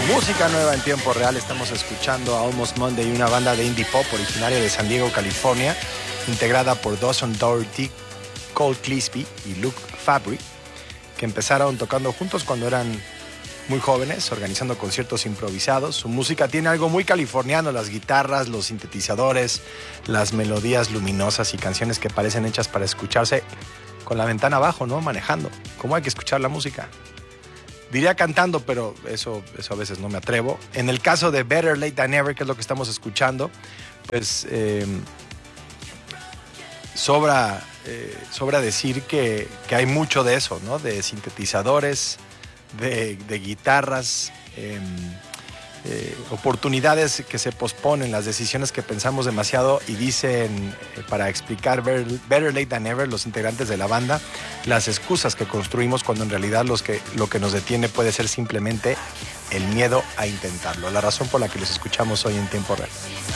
Música nueva en tiempo real. Estamos escuchando a Almost Monday, una banda de indie pop originaria de San Diego, California, integrada por Dawson Doherty, Cole Clisby y Luke Fabry, que empezaron tocando juntos cuando eran muy jóvenes, organizando conciertos improvisados. Su música tiene algo muy californiano: las guitarras, los sintetizadores, las melodías luminosas y canciones que parecen hechas para escucharse con la ventana abajo, ¿no? Manejando. ¿Cómo hay que escuchar la música? Diría cantando, pero eso a veces no me atrevo. En el caso de Better Late Than Never, que es lo que estamos escuchando, pues sobra decir que hay mucho de eso, ¿no? De sintetizadores, de guitarras, oportunidades que se posponen, las decisiones que pensamos demasiado, y dicen, para explicar Better Late Than Never, los integrantes de la banda, las excusas que construimos cuando en realidad lo que nos detiene puede ser simplemente el miedo a intentarlo. La razón por la que los escuchamos hoy en tiempo real.